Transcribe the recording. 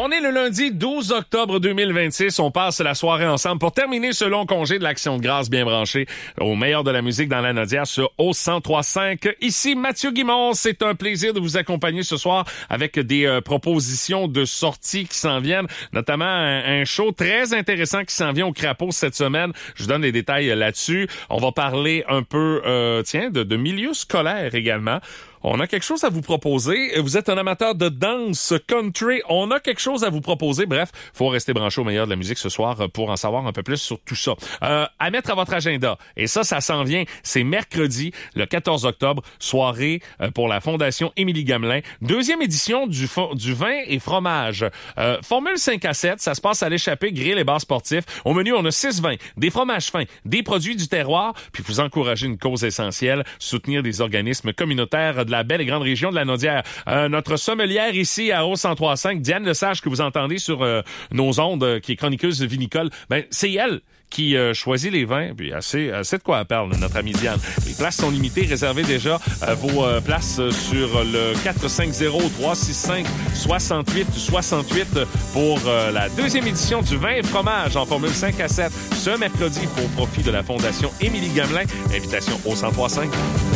On est le lundi 12 octobre 2026. On passe la soirée ensemble pour terminer ce long congé de l'Action de grâce bien branché au meilleur de la musique dans la Nodière sur O103.5. Ici Mathieu Guimond. C'est un plaisir de vous accompagner ce soir avec des propositions de sorties qui s'en viennent, notamment un show très intéressant qui s'en vient au Crapaud cette semaine. Je vous donne les détails là-dessus. On va parler un peu, de milieu scolaire également. On a quelque chose à vous proposer. Vous êtes un amateur de danse country. On a quelque chose à vous proposer. Bref, faut rester branché au meilleur de la musique ce soir pour en savoir un peu plus sur tout ça. À mettre à votre agenda. Et ça s'en vient. C'est mercredi, le 14 octobre, soirée pour la Fondation Émilie Gamelin. Deuxième édition du vin et fromage. Formule 5 à 7, ça se passe à l'échappée, grill et bar sportif. Au menu, on a 6 vins, des fromages fins, des produits du terroir, puis vous encouragez une cause essentielle, soutenir des organismes communautaires de la belle et grande région de la Nodière. Notre sommelière ici à O103.5, Diane Lesage, que vous entendez sur nos ondes, qui est chroniqueuse vinicole, c'est elle qui choisit les vins, puis assez de quoi elle parle, notre amie Diane. Les places sont limitées, réservez déjà vos places sur le 450-365-68-68 pour la deuxième édition du vin et fromage en formule 5 à 7 ce mercredi pour profit de la Fondation Émilie Gamelin. Invitation au 103.5.